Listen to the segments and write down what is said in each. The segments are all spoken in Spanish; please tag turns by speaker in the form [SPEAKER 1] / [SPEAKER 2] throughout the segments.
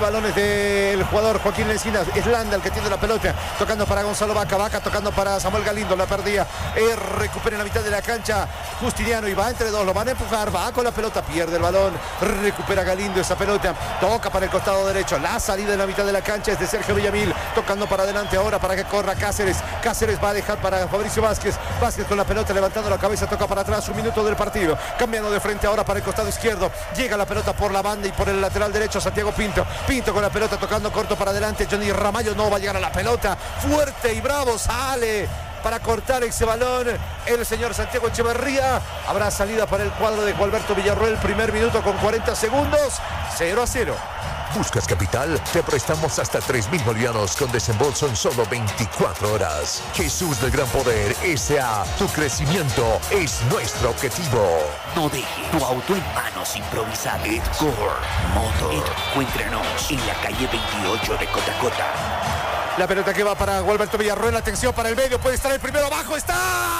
[SPEAKER 1] balón es del jugador Joaquín Encinas. Es Landa el que tiene la pelota. Tocando para Gonzalo Vaca. Vaca tocando para Samuel Galindo. La perdía. Recupera en la mitad de la cancha Justiniano y va entre dos. Lo van a empujar. Va con la pelota. Pierde el balón. Recupera Galindo esa pelota. Toca para el costado derecho. La salida en la mitad de la cancha es de Sergio Villamil. Tocando para adelante ahora para que corra Cáceres. Cáceres va a dejar para Fabricio Vázquez. Vázquez con la pelota levantando la cabeza. Toca para atrás. Un minuto del partido. Cambiando de frente ahora para el costado izquierdo. Llega la pelota por la banda y por el lateral derecho Santiago Pinto. Pinto con la pelota tocando corto para adelante. Johnny Ramallo no va a llegar a la pelota. Fuerte y bravo sale para cortar ese balón el señor Santiago Echeverría. Habrá salida para el cuadro de Gualberto Villarroel. Primer minuto con 40 segundos. 0-0.
[SPEAKER 2] ¿Buscas capital? Te prestamos hasta 3.000 bolivianos con desembolso en solo 24 horas. Jesús del Gran Poder S.A. Tu crecimiento es nuestro objetivo.
[SPEAKER 3] No deje tu auto en manos improvisadas. Edcore Motor. Encuéntranos en la calle 28 de Cotacota.
[SPEAKER 1] La pelota que va para Gualberto Villarroel. Atención para el medio. Puede estar el primero abajo. ¡Está!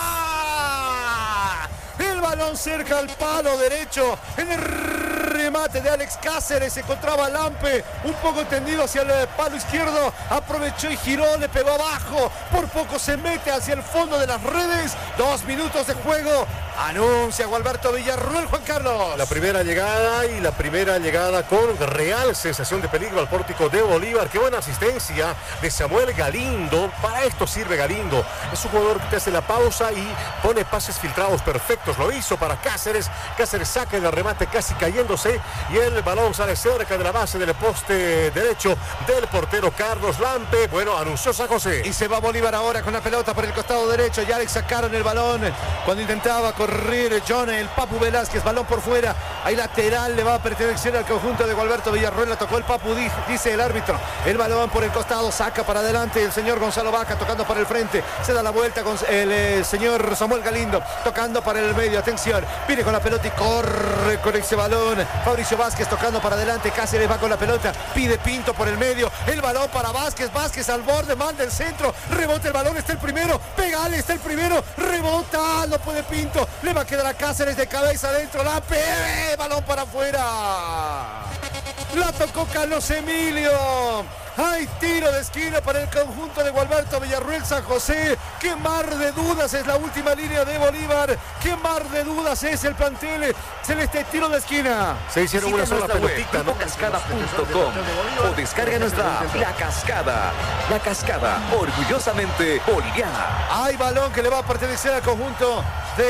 [SPEAKER 1] El balón cerca al palo derecho. En el remate de Alex Cáceres. Se encontraba Lampe un poco tendido hacia el palo izquierdo. Aprovechó y giró. Le pegó abajo. Por poco se mete hacia el fondo de las redes. 2 minutos de juego. Anuncia Gualberto Villarroel, Juan Carlos.
[SPEAKER 4] La primera llegada con real sensación de peligro al pórtico de Bolívar. Qué buena asistencia de Samuel Galindo. Para esto sirve Galindo. Es un jugador que te hace la pausa y pone pases filtrados perfectos. Lo hizo para Cáceres. Cáceres saca el remate casi cayéndose y el balón sale cerca de la base del poste derecho del portero Carlos Lampe. Bueno, anunció San José.
[SPEAKER 1] Y se va Bolívar ahora con la pelota por el costado derecho. Ya le sacaron el balón cuando intentaba correr John, el Papu Velázquez, balón por fuera, ahí lateral, le va a pertenecer al conjunto de Gualberto Villarroel, la tocó el Papu, dice el árbitro, el balón por el costado, saca para adelante el señor Gonzalo Vaca, tocando para el frente, se da la vuelta con el señor Samuel Galindo, tocando para el medio, atención, viene con la pelota y corre con ese balón, Fabricio Vázquez tocando para adelante, Cáceres va con la pelota, pide Pinto por el medio, el balón para Vázquez, Vázquez al borde, manda el centro, rebota el balón, está el primero, pegale, está el primero, rebota, no puede Pinto, le va a quedar a Cáceres de cabeza adentro, la balón para afuera. La tocó Carlos Emilio. Hay tiro de esquina para el conjunto de Gualberto Villarroel San José. Qué mar de dudas es la última línea de Bolívar. Qué mar de dudas es el plantel celeste. Tiro de esquina.
[SPEAKER 4] Se hicieron una sola pelotita, ¿no?
[SPEAKER 3] Cascada.com o descarga nuestra app La Cascada. La Cascada, orgullosamente boliviana.
[SPEAKER 1] Hay balón que le va a pertenecer al conjunto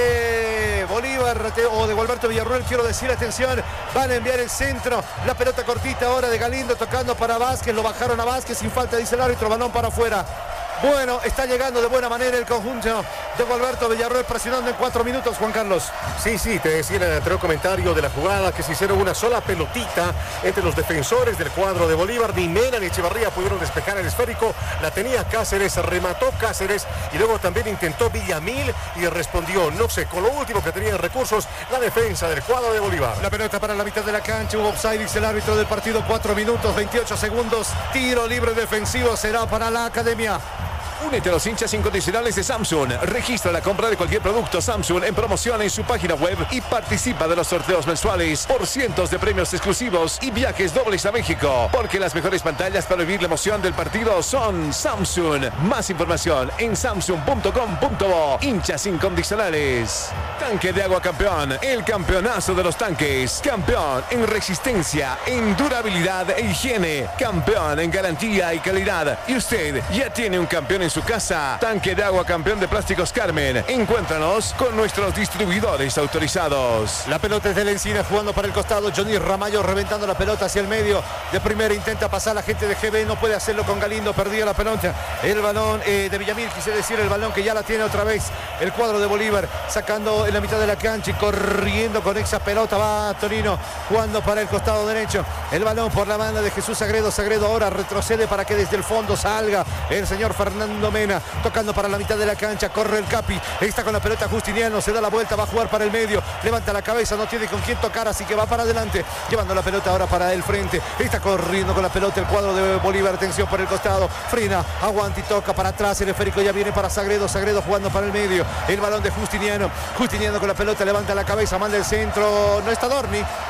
[SPEAKER 1] de Bolívar o de Gualberto Villarroel, quiero decir, atención, van a enviar el centro, la pelota cortita ahora de Galindo tocando para Vázquez, lo bajaron a Vázquez sin falta, dice el árbitro, balón para afuera. Bueno, está llegando de buena manera el conjunto de Gualberto Villarroel presionando en 4 minutos, Juan Carlos.
[SPEAKER 4] Sí, te decía en el anterior comentario de la jugada que se hicieron una sola pelotita entre los defensores del cuadro de Bolívar. Ni Mena ni Echevarría pudieron despejar el esférico. La tenía Cáceres, remató Cáceres y luego también intentó Villamil y respondió, no sé, con lo último que tenía en recursos, la defensa del cuadro de Bolívar.
[SPEAKER 1] La pelota para la mitad de la cancha, hubo offside, dice el árbitro del partido, 4 minutos, 28 segundos. Tiro libre defensivo será para la Academia.
[SPEAKER 5] Únete a los hinchas incondicionales de Samsung. Registra la compra de cualquier producto Samsung en promoción en su página web y participa de los sorteos mensuales por cientos de premios exclusivos y viajes dobles a México. Porque las mejores pantallas para vivir la emoción del partido son Samsung. Más información en samsung.com.bo. Hinchas incondicionales. Tanque de agua campeón. El campeonazo de los tanques. Campeón en resistencia, en durabilidad e higiene. Campeón en garantía y calidad. Y usted ya tiene un campeón en su casa. Tanque de agua campeón de Plásticos Carmen. Encuéntranos con nuestros distribuidores autorizados.
[SPEAKER 1] La pelota es de Lencina jugando para el costado. Johnny Ramallo reventando la pelota hacia el medio. De primera intenta pasar la gente de GB. No puede hacerlo con Galindo. Perdía la pelota. El balón de Villamil. Quise decir el balón que ya la tiene otra vez el cuadro de Bolívar. Sacando en la mitad de la cancha y corriendo con esa pelota. Va Torino jugando para el costado derecho. El balón por la banda de Jesús Sagredo. Sagredo ahora retrocede para que desde el fondo salga el señor Fernando Mena, tocando para la mitad de la cancha, corre el Capi, está con la pelota Justiniano, se da la vuelta, va a jugar para el medio, levanta la cabeza, no tiene con quién tocar, así que va para adelante, llevando la pelota ahora para el frente, está corriendo con la pelota el cuadro de Bolívar, atención por el costado, frena, aguanta y toca para atrás, el esférico ya viene para Sagredo, Sagredo jugando para el medio, el balón de Justiniano, Justiniano con la pelota, levanta la cabeza, manda el centro, no está Dorni.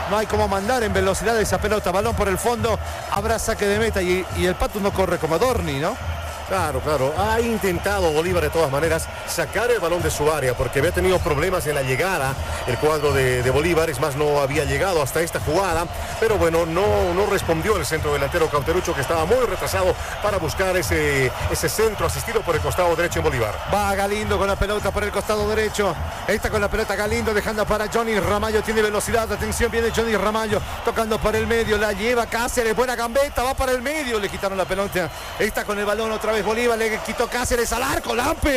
[SPEAKER 1] No hay como mandar en velocidad esa pelota. Balón por el fondo. Habrá saque de meta y el Pato no corre como Dorni, ¿no?
[SPEAKER 4] Claro, claro. Ha intentado Bolívar de todas maneras sacar el balón de su área porque había tenido problemas en la llegada el cuadro de Bolívar. Es más, no había llegado hasta esta jugada. Pero bueno, no respondió el centro delantero Cauterucho, que estaba muy retrasado para buscar ese centro asistido por el costado derecho en Bolívar.
[SPEAKER 1] Va Galindo con la pelota por el costado derecho. Está con la pelota Galindo dejando para Johnny Ramallo. Tiene velocidad. Atención, viene Johnny Ramallo tocando por el medio. La lleva Cáceres. Buena gambeta. Va para el medio. Le quitaron la pelota. Está con el balón otra vez Bolívar, le quitó Cáceres al arco.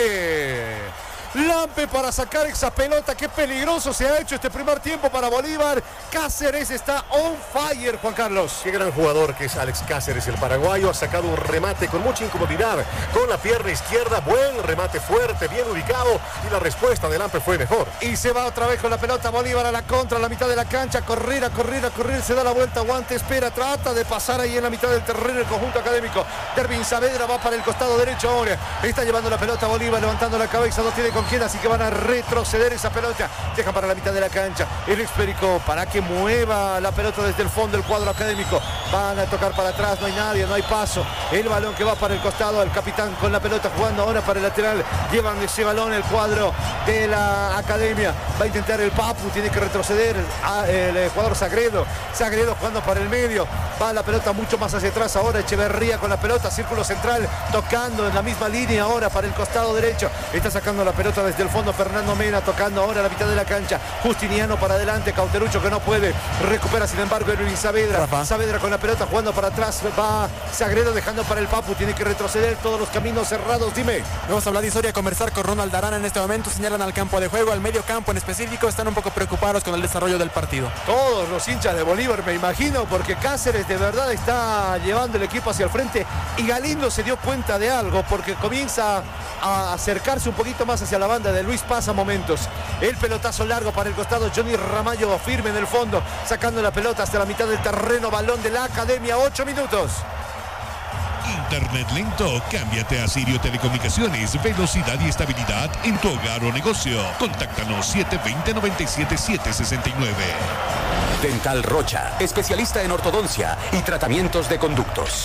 [SPEAKER 1] Lampe para sacar esa pelota. Qué peligroso se ha hecho este primer tiempo para Bolívar. Cáceres está on fire, Juan Carlos.
[SPEAKER 4] Qué gran jugador que es Alex Cáceres, el paraguayo. Ha sacado un remate con mucha incomodidad con la pierna izquierda. Buen remate fuerte, bien ubicado, y la respuesta de Lampe fue mejor.
[SPEAKER 1] Y se va otra vez con la pelota Bolívar a la contra, a la mitad de la cancha. Correr, se da la vuelta, aguante, espera, trata de pasar ahí en la mitad del terreno el conjunto académico. Dervin Saavedra va para el costado derecho ahora. Está llevando la pelota Bolívar, levantando la cabeza, no tiene con quién, así que van a retroceder esa pelota. Dejan para la mitad de la cancha el Experico para que mueva la pelota desde el fondo el cuadro académico. Van a tocar para atrás, no hay nadie, no hay paso. El balón que va para el costado, el capitán con la pelota jugando ahora para el lateral. Llevan ese balón el cuadro de la academia. Va a intentar el Papu, tiene que retroceder el jugador Sagredo jugando para el medio. Va la pelota mucho más hacia atrás ahora. Echeverría con la pelota, círculo central, tocando en la misma línea ahora para el costado derecho. Está sacando la pelota desde el fondo Fernando Mena, tocando ahora a la mitad de la cancha. Justiniano para adelante, Cauterucho que no puede, recupera sin embargo Erwin Saavedra. Saavedra con la pelota jugando para atrás, va Sagredo dejando para el Papu, tiene que retroceder, todos los caminos cerrados. Dime.
[SPEAKER 6] Vamos a hablar de historia, conversar con Ronald Arana en este momento. Señalan al campo de juego, al medio campo en específico. Están un poco preocupados con el desarrollo del partido.
[SPEAKER 1] Todos los hinchas de Bolívar, me imagino, porque Cáceres de verdad está llevando el equipo hacia el frente, y Galindo se dio cuenta de algo porque comienza a acercarse un poquito más hacia la banda de Luis Paz a momentos. El pelotazo largo para el costado, Johnny Ramallo firme en el fondo, sacando la pelota hasta la mitad del terreno. Balón de la academia, 8 minutos.
[SPEAKER 7] Internet lento, cámbiate a Sirio Telecomunicaciones. Velocidad y estabilidad en tu hogar o negocio. Contáctanos 720-97-769.
[SPEAKER 3] Dental Rocha, especialista en ortodoncia y tratamientos de conductos.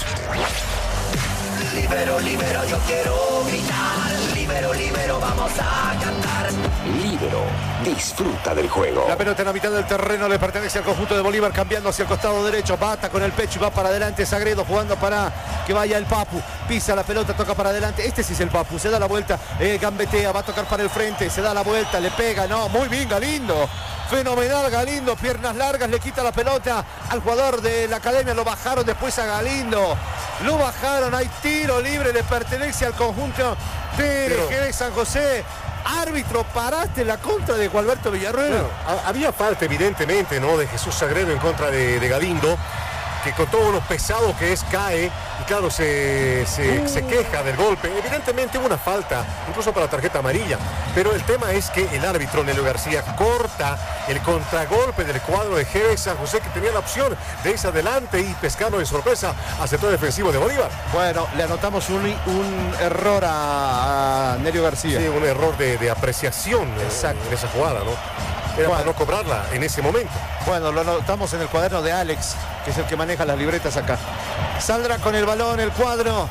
[SPEAKER 3] Libero, libero, yo quiero gritar. Libero, libero, vamos a cantar. Libero, disfruta del juego.
[SPEAKER 1] La pelota en la mitad del terreno le pertenece al conjunto de Bolívar, cambiando hacia el costado derecho. Bata con el pecho y va para adelante. Sagredo jugando para que vaya el Papu. Pisa la pelota, toca para adelante. Este sí es el Papu, se da la vuelta, gambetea, va a tocar para el frente, se da la vuelta, le pega, no, muy bien Galindo. Fenomenal Galindo, piernas largas, le quita la pelota al jugador de la academia. Lo bajaron después a Galindo. Lo bajaron, hay tiro libre, le pertenece al conjunto de San José. Árbitro, paraste la contra de Gualberto Villarroel.
[SPEAKER 4] Claro, había falta evidentemente, ¿no?, de Jesús Sagredo en contra de Galindo, que con todo lo pesado que es cae y claro se queja del golpe. Evidentemente hubo una falta, incluso para la tarjeta amarilla, pero el tema es que el árbitro Nelio García corta el contragolpe del cuadro de GB San José, que tenía la opción de irse adelante y pescarlo de sorpresa al sector defensivo de Bolívar.
[SPEAKER 1] Bueno, le anotamos un error a Nelio García.
[SPEAKER 4] Sí, un error de apreciación en esa jugada, ¿no? Era para no cobrarla en ese momento.
[SPEAKER 1] Bueno, lo anotamos en el cuaderno de Alex, que es el que maneja las libretas acá. Saldrá con el balón el cuadro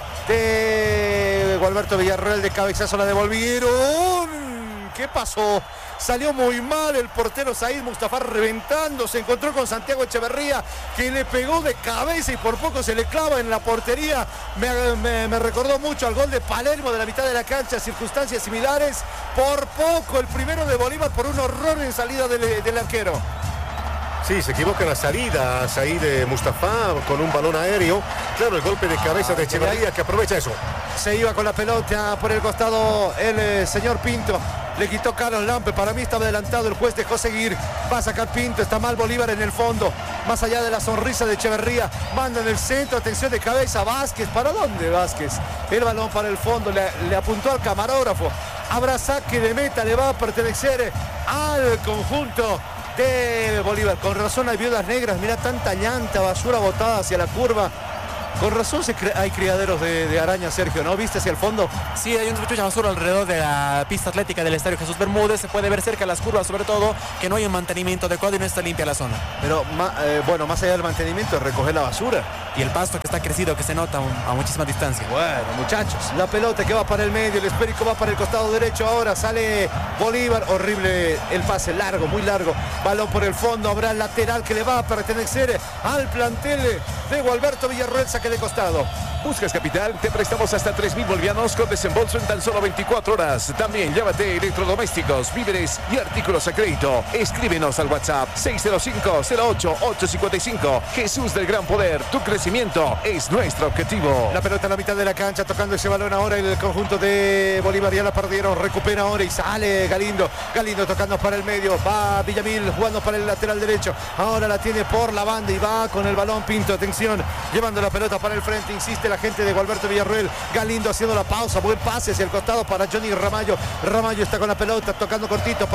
[SPEAKER 1] de Gualberto Villarroel, de cabezazo la devolvieron. ¿Qué pasó? Salió muy mal el portero Said Mustafa, reventando. Se encontró con Santiago Echeverría, que le pegó de cabeza y por poco se le clava en la portería. Me recordó mucho al gol de Palermo de la mitad de la cancha, circunstancias similares. Por poco el primero de Bolívar por un horror en salida del arquero.
[SPEAKER 4] Sí, se equivoca en la salida Said Mustafa con un balón aéreo. Claro, el golpe de cabeza de Echeverría, que aprovecha eso.
[SPEAKER 1] Se iba con la pelota por el costado el señor Pinto. Le quitó Carlos Lampe. Para mí estaba adelantado el juez, dejó seguir. Va a sacar Pinto. Está mal Bolívar en el fondo. Más allá de la sonrisa de Echeverría. Manda en el centro. Atención de cabeza. Vázquez. ¿Para dónde Vázquez? El balón para el fondo. Le apuntó al camarógrafo. Habrá saque de meta. Le va a pertenecer al conjunto de Bolívar. Con razón hay viudas negras. Mira tanta llanta, basura botada hacia la curva. Con razón hay criaderos de arañas, Sergio, ¿no? ¿Viste hacia el fondo?
[SPEAKER 6] Sí, hay mucha basura alrededor de la pista atlética del Estadio Jesús Bermúdez. Se puede ver cerca de las curvas, sobre todo, que no hay un mantenimiento adecuado y no está limpia la zona.
[SPEAKER 1] Pero, bueno, más allá del mantenimiento, recoger la basura.
[SPEAKER 6] Y el pasto que está crecido, que se nota a muchísima distancia.
[SPEAKER 1] Bueno, muchachos, la pelota que va para el medio, el esférico va para el costado derecho. Ahora sale Bolívar. Horrible el pase, largo, muy largo. Balón por el fondo. Habrá el lateral que le va a pertenecer al plantel de Gualberto Villarroel. Saque de costado.
[SPEAKER 5] ¿Buscas capital? Te prestamos hasta 3.000 bolivianos con desembolso en tan solo 24 horas. También llévate electrodomésticos, víveres y artículos a crédito. Escríbenos al WhatsApp 605-08-855. Jesús del Gran Poder, tu crecimiento es nuestro objetivo.
[SPEAKER 1] La pelota en la mitad de la cancha, tocando ese balón ahora el conjunto de Bolívar. Ya la perdieron, recupera ahora y sale Galindo. Galindo tocando para el medio, va Villamil jugando para el lateral derecho. Ahora la tiene por la banda y va con el balón Pinto. Atención, llevando la pelota para el frente, insiste la gente de Gualberto Villarroel. Galindo haciendo la pausa, buen pase hacia el costado para Johnny Ramallo. Ramallo está con la pelota, tocando cortito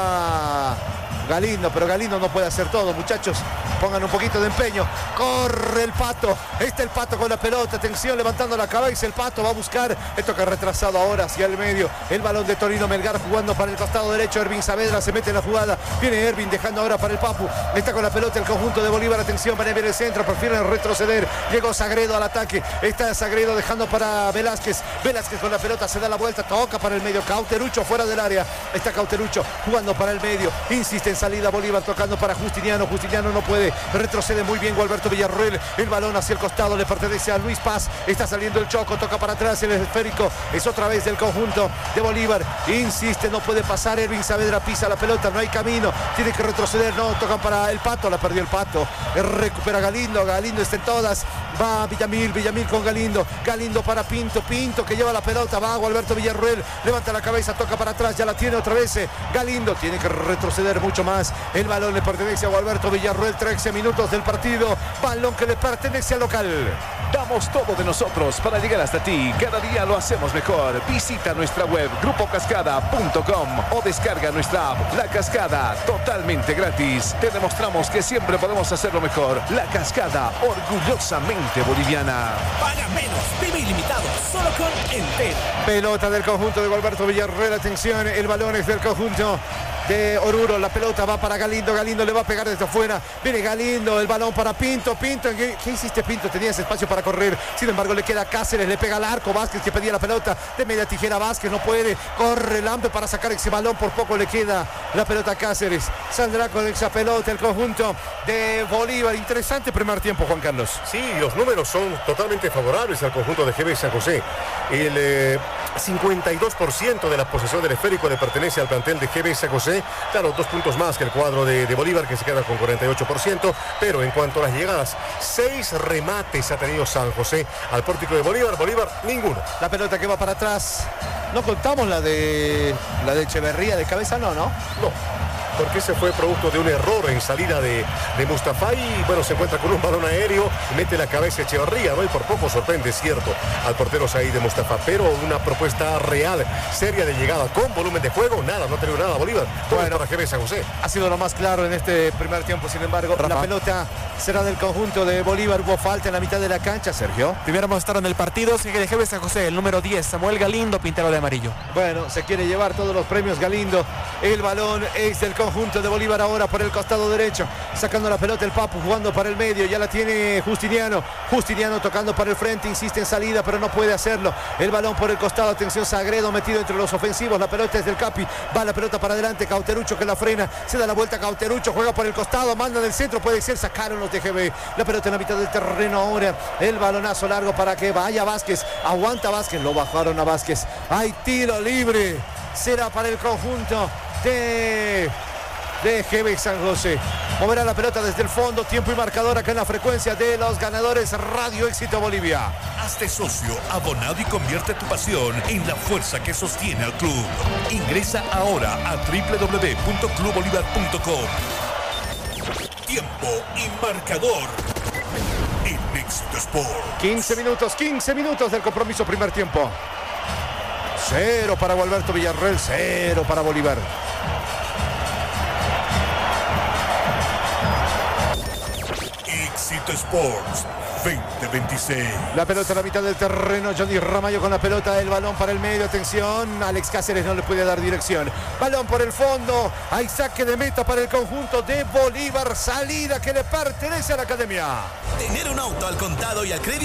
[SPEAKER 1] para Galindo, pero Galindo no puede hacer todo, muchachos. Pongan un poquito de empeño. Corre el Pato. Está el Pato con la pelota. Atención, levantando la cabeza. El Pato va a buscar. El toque retrasado ahora hacia el medio. El balón de Torino Melgar jugando para el costado derecho. Ervin Saavedra se mete en la jugada. Viene Ervin dejando ahora para el Papu. Está con la pelota el conjunto de Bolívar. Atención, van a ver el centro. Prefieren retroceder. Llegó Sagredo al ataque. Está Sagredo dejando para Velázquez. Velázquez con la pelota se da la vuelta. Toca para el medio. Cauterucho fuera del área. Está Cauterucho jugando para el medio. Insiste en salida Bolívar tocando para Justiniano. Justiniano no puede. Retrocede muy bien Gualberto Villarroel. El balón hacia el costado le pertenece a Luis Paz. Está saliendo el Choco. Toca para atrás el esférico. Es otra vez del conjunto de Bolívar. Insiste, no puede pasar. Ervin Saavedra pisa la pelota. No hay camino. Tiene que retroceder. No, tocan para el Pato. La perdió el Pato. Recupera Galindo. Galindo está en todas. Va Villamil. Villamil con Galindo. Galindo para Pinto. Pinto que lleva la pelota. Va Gualberto Villarroel. Levanta la cabeza. Toca para atrás. Ya la tiene otra vez. Galindo tiene que retroceder mucho más. El balón le pertenece a Gualberto Villarroel. 13 minutos del partido. Balón que le pertenece al local.
[SPEAKER 5] Damos todo de nosotros para llegar hasta ti. Cada día lo hacemos mejor. Visita nuestra web grupocascada.com o descarga nuestra app La Cascada totalmente gratis. Te demostramos que siempre podemos hacerlo mejor. La Cascada, orgullosamente boliviana.
[SPEAKER 8] Paga menos, vive ilimitado, solo con Entel.
[SPEAKER 1] Pelota del conjunto de Gualberto Villarroel. Atención, el balón es del conjunto de Oruro. La pelota va para Galindo. Galindo le va a pegar desde afuera. Viene Galindo. El balón para Pinto. Pinto, ¿qué hiciste, Pinto? Tenías espacio para correr. Sin embargo, le queda Cáceres. Le pega al arco. Vázquez que pedía la pelota. De media tijera Vázquez. No puede. Corre Lampe para sacar ese balón. Por poco le queda la pelota a Cáceres. Saldrá con esa pelota el conjunto de Bolívar. Interesante primer tiempo, Juan Carlos.
[SPEAKER 4] Sí, los números son totalmente favorables al conjunto de GB San José. El 52% de la posesión del esférico le pertenece al plantel de GB San José. Claro, 2 puntos más que el cuadro de Bolívar, que se queda con 48%. Pero en cuanto a las llegadas, 6 remates ha tenido San José al pórtico de Bolívar. Bolívar, ninguno.
[SPEAKER 1] La pelota que va para atrás. No contamos la de Echeverría de cabeza, no.
[SPEAKER 4] No. Porque ese fue producto de un error en salida de Mustafa y bueno, se encuentra con un balón aéreo y mete la cabeza Echeverría, ¿no? Y por poco sorprende, cierto, al portero Said de Mustafa, pero una propuesta real, seria de llegada, con volumen de juego, nada, no ha tenido nada Bolívar, todo para GB San José.
[SPEAKER 1] Ha sido lo más claro en este primer tiempo, sin embargo, Rafa. La pelota será del conjunto de Bolívar. Hubo falta en la mitad de la cancha, Sergio.
[SPEAKER 6] Primero mostraron el partido, sigue de GB San José, el número 10, Samuel Galindo, pintero de amarillo.
[SPEAKER 1] Bueno, se quiere llevar todos los premios Galindo. El balón es del conjunto de Bolívar ahora por el costado derecho, sacando la pelota el Papu, jugando para el medio, ya la tiene Justiniano. Justiniano tocando para el frente, insiste en salida, pero no puede hacerlo. El balón por el costado, atención, Sagredo metido entre los ofensivos, la pelota es del Capi, va la pelota para adelante, Cauterucho que la frena, se da la vuelta Cauterucho, juega por el costado, manda del centro, puede ser, sacaron los de GB. La pelota en la mitad del terreno ahora, el balonazo largo para que vaya Vázquez, aguanta Vázquez, lo bajaron a Vázquez, hay tiro libre, será para el conjunto de GB San José. Moverá la pelota desde el fondo, tiempo y marcador acá en la frecuencia de los ganadores Radio Éxito Bolivia.
[SPEAKER 7] Hazte socio, abonado y convierte tu pasión en la fuerza que sostiene al club. Ingresa ahora a www.clubbolivar.com. Tiempo y marcador en Éxito Sport.
[SPEAKER 1] 15 minutos del compromiso primer tiempo. 0 para Gualberto Villarroel, 0 para Bolívar.
[SPEAKER 7] Éxito Sports, 2026.
[SPEAKER 1] La pelota a la mitad del terreno. Johnny Ramallo con la pelota. El balón para el medio. Atención. Alex Cáceres no le puede dar dirección. Balón por el fondo. Hay saque de meta para el conjunto de Bolívar. Salida que le pertenece a la academia.
[SPEAKER 8] Tener un auto al contado y al crédito